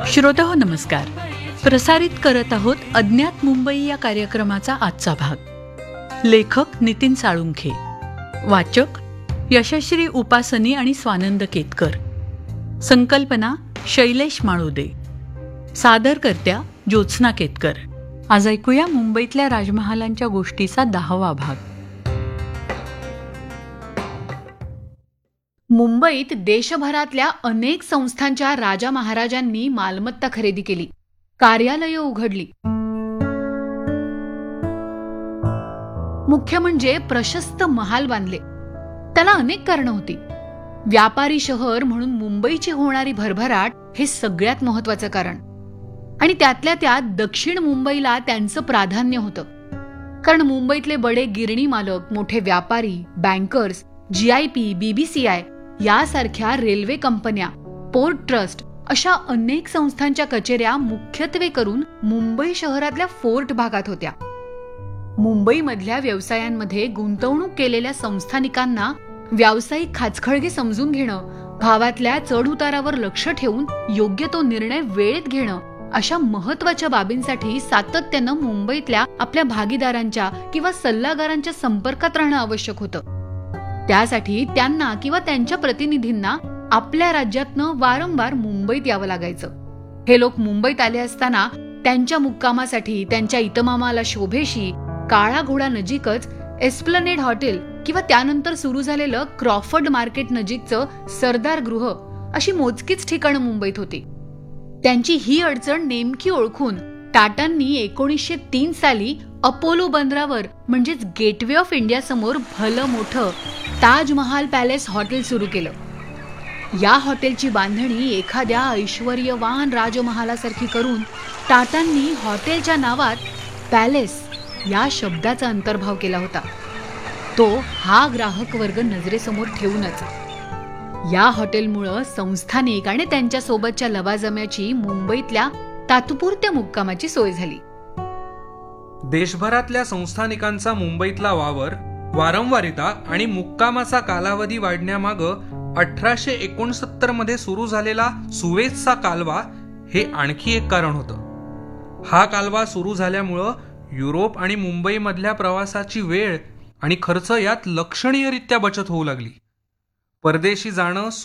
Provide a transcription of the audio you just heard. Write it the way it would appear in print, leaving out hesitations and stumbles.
श्रोताहो नमस्कार. प्रसारित करत आहोत अज्ञात मुंबई या कार्यक्रमाचा आजचा भाग. लेखक नितीन साळुंखे, वाचक यशश्री उपासनी आणि स्वानंद केतकर, संकल्पना शैलेश माळुदे, सादरकर्त्या ज्योत्स्ना केतकर. आज ऐकूया मुंबईतल्या राजमहालांच्या गोष्टीचा 10वा भाग. मुंबईत देशभरातल्या अनेक संस्थांच्या राजा महाराजांनी मालमत्ता खरेदी केली, कार्यालयं उघडली. मुख्य म्हणजे प्रशस्त महाल बांधले. त्याला अनेक कारणं होती. व्यापारी शहर म्हणून मुंबईची होणारी भरभराट हे सगळ्यात महत्वाचं कारण. आणि त्यातल्या त्यात दक्षिण मुंबईला त्यांचं प्राधान्य होतं. कारण मुंबईतले बडे गिरणी मालक, मोठे व्यापारी, बँकर्स, GIP, BBCI यासारख्या रेल्वे कंपन्या, पोर्ट ट्रस्ट अशा अनेक संस्थांच्या कचेऱ्या मुख्यत्वे करून मुंबई शहरातल्या फोर्ट भागात होत्या. मुंबईमधल्या व्यवसायांमध्ये गुंतवणूक केलेल्या संस्थानिकांना व्यावसायिक खाचखळगे समजून घेणं, भावातल्या चढउतारावर लक्ष ठेवून योग्य तो निर्णय वेळेत घेणं अशा महत्वाच्या बाबींसाठी सातत्यानं मुंबईतल्या आपल्या भागीदारांच्या किंवा सल्लागारांच्या संपर्कात राहणं आवश्यक होतं. त्यासाठी त्यांना किंवा त्यांच्या प्रतिनिधींना आपल्या राज्यातनं वारंवार मुंबईत यावं लागायचं. हे लोक मुंबईत आले असताना त्यांच्या मुक्कामासाठी त्यांच्या इतमामाला शोभेशी काळा घोडा नजीकच एस्प्लनेड हॉटेल किंवा त्यानंतर सुरू झालेलं क्रॉफर्ड मार्केट नजीकचं सरदार गृह अशी मोजकीच ठिकाणं मुंबईत होती. त्यांची ही अडचण नेमकी ओळखून टाटांनी 1903 साली अपोलो बंदरावर म्हणजेच गेटवे ऑफ इंडिया समोर भलं मोठं ताजमहाल पॅलेस हॉटेल सुरू केलं. या हॉटेलची बांधणी एखाद्या ऐश्वर्यवान राजमहालासारखी करून टाटांनी हॉटेलच्या नावात पॅलेस या शब्दाचा अंतर्भाव केला होता. तो हा ग्राहक वर्ग नजरेसमोर ठेवूनच. या हॉटेलमुळं संस्थानिक आणि त्यांच्या सोबतच्या लवाजम्याची मुंबईतल्या तात्पुरत्या मुक्कामाची सोय झाली. देशभरातल्या संस्थानिकांचा मुंबईतला वावर, वारंवारिता आणि मुक्कामाचा कालावधी वाढण्यामागं 1869 मध्ये सुरू झालेला सुवेझचा कालवा हे आणखी एक कारण होतं. हा कालवा सुरू झाल्यामुळं युरोप आणि मुंबईमधल्या प्रवासाची वेळ आणि खर्च यात लक्षणीयरित्या बचत होऊ लागली. परदेशी जाणं